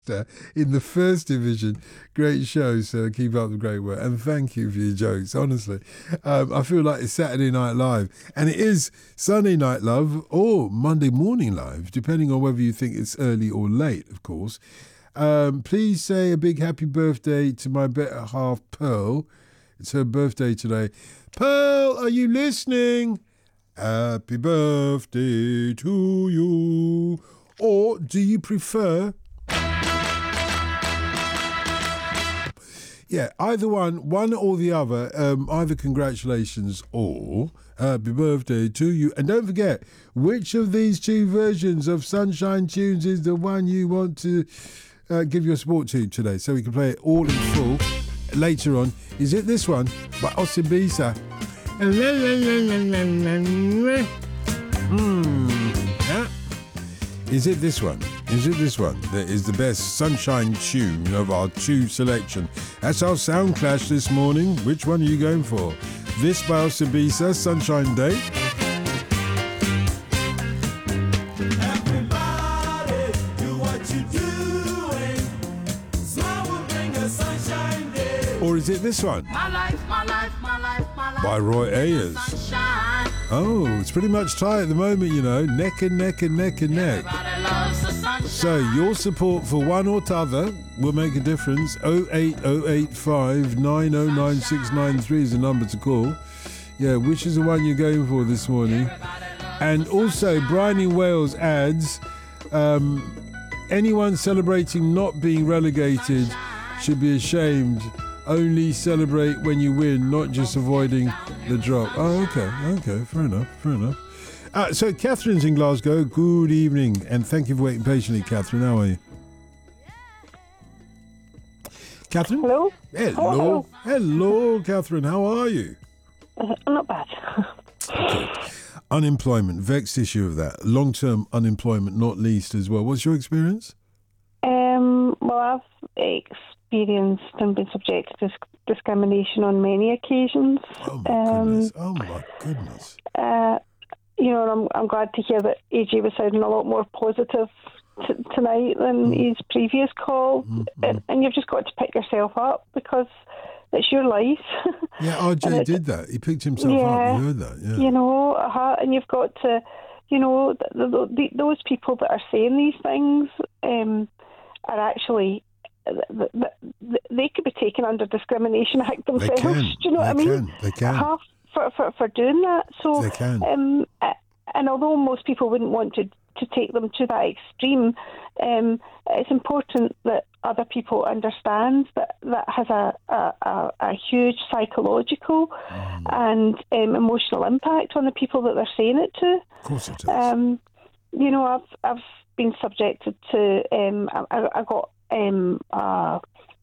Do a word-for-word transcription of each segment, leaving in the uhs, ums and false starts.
in the first division. Great show, so keep up the great work. And thank you for your jokes, honestly. Um, I feel like it's Saturday Night Live. And it is Sunday Night Live or Monday Morning Live, depending on whether you think it's early or late, of course. Um, please say a big happy birthday to my better half, Pearl. It's her birthday today. Pearl, are you listening? Happy birthday to you. Or do you prefer... Yeah, either one, one or the other, um, either congratulations or happy birthday to you. And don't forget, which of these two versions of Sunshine Tunes is the one you want to uh, give your support to today, so we can play it all in full later on. Is it this one by Osibisa? Hmm. Yeah. Is it this one? Is it this one that is the best sunshine tune of our two selection? That's our sound clash this morning. Which one are you going for? This by Osibisa, Sunshine Day? Everybody, do what you doing. Smile will bring a sunshine day. Or is it this one? My life, my life, my life, my life. By Roy Ayers. Sunshine. Oh, it's pretty much tight at the moment, you know. Neck and neck and neck and neck. So your support for one or t'other will make a difference. oh eight oh eight five nine oh nine six nine three is the number to call. Yeah, which is the one you're going for this morning? And also, Brian in Wales adds, um, anyone celebrating not being relegated should be ashamed. Only celebrate when you win, not just avoiding the drop. Oh, okay, okay, fair enough, fair enough. Uh, so, Catherine's in Glasgow. Good evening, and thank you for waiting patiently, Catherine. How are you? Catherine? Hello? Hello. Hello, Hello, Catherine. How are you? Uh, not bad. Okay. Unemployment, vexed issue of that. Long-term unemployment, not least, as well. What's your experience? Um, well, I've experienced and been subject to disc- discrimination on many occasions. Oh, my um, goodness. Oh, my goodness. Uh, you know, I'm, I'm glad to hear that A J was sounding a lot more positive t- tonight than mm. his previous call. Mm-hmm. And, and you've just got to pick yourself up because it's your life. Yeah, R J did that. He picked himself yeah, up. You heard that, yeah. You know, uh, and you've got to, you know, the, the, the, those people that are saying these things um, are actually... they could be taken under Discrimination Act themselves. They can. Do you know they what I mean? Can. They can. Uh, for, for for doing that. So they can. Um, and although most people wouldn't want to, to take them to that extreme, um, it's important that other people understand that that has a, a, a, a huge psychological mm. and um, emotional impact on the people that they're saying it to. Of course it does. Um, you know, I've I've been subjected to. Um, I, I got. Um, uh,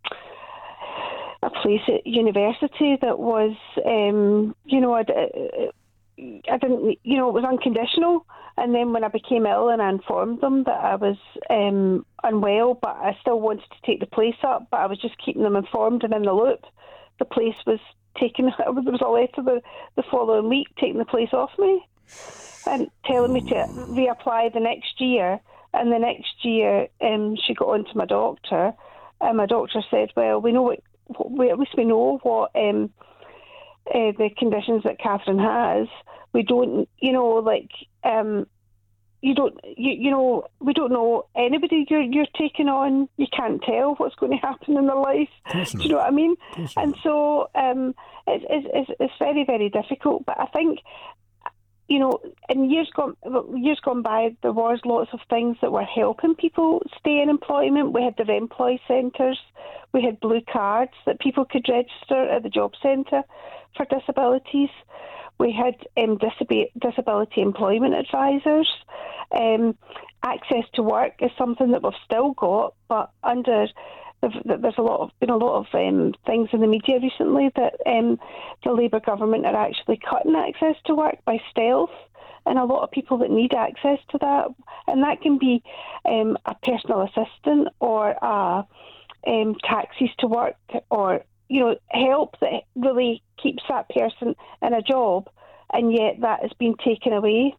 a place at university that was, um, you know, I, I didn't, you know, it was unconditional. And then when I became ill and I informed them that I was um, unwell, but I still wanted to take the place up, but I was just keeping them informed and in the loop, the place was taken, there was a letter the, the following week taking the place off me and telling me to reapply the next year. And the next year, um, she got on to my doctor, and my doctor said, well, we know what, we, at least we know what um, uh, the conditions that Catherine has. We don't, you know, like, um, you don't, you, you know, we don't know anybody you're, you're taking on. You can't tell what's going to happen in their life. Do you know what I mean? And so um, it's, it's, it's very, very difficult. But I think, you know, in years gone years gone by, there was lots of things that were helping people stay in employment. We had the Employ Centres, we had blue cards that people could register at the job centre for disabilities. We had um, disab- disability employment advisors. Um, access to work is something that we've still got, but under there's a lot of been a lot of um, things in the media recently that um, the Labour government are actually cutting access to work by stealth, and a lot of people that need access to that, and that can be um, a personal assistant or a, um, taxis to work, or you know help that really keeps that person in a job, and yet that has been taken away.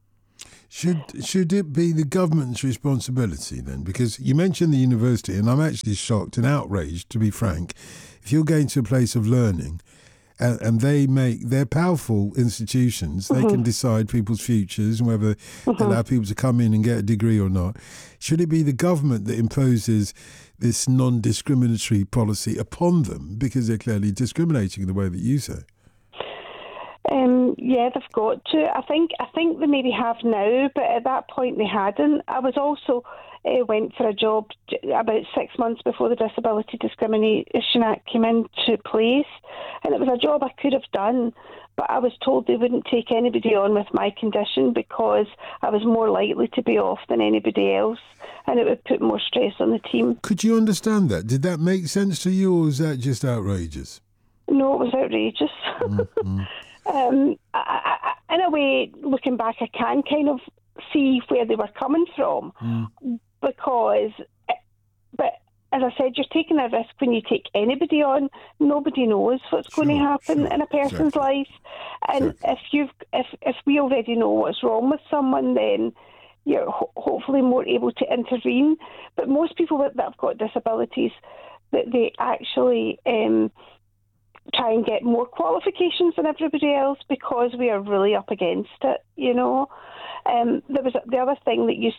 Should should it be the government's responsibility then? Because you mentioned the university, and I'm actually shocked and outraged, to be frank. If you're going to a place of learning, and, and they make, they're powerful institutions, they mm-hmm. can decide people's futures and whether mm-hmm. they allow people to come in and get a degree or not. Should it be the government that imposes this non-discriminatory policy upon them because they're clearly discriminating in the way that you say? Um, yeah, they've got to. I think I think they maybe have now, but at that point they hadn't. I was also uh, went for a job about six months before the Disability Discrimination Act came into place, and it was a job I could have done, but I was told they wouldn't take anybody on with my condition because I was more likely to be off than anybody else, and it would put more stress on the team. Could you understand that? Did that make sense to you, or was that just outrageous? No, it was outrageous. Mm-hmm. Um, I, I, in a way, looking back, I can kind of see where they were coming from mm. because, but as I said, you're taking a risk when you take anybody on. Nobody knows what's sure, going to happen sure, in a person's exactly. life, and exactly. if you've if if we already know what's wrong with someone, then you're ho- hopefully more able to intervene. But most people that have got disabilities, that they actually. Um, try and get more qualifications than everybody else because we are really up against it, you know. Um, there was the other thing that used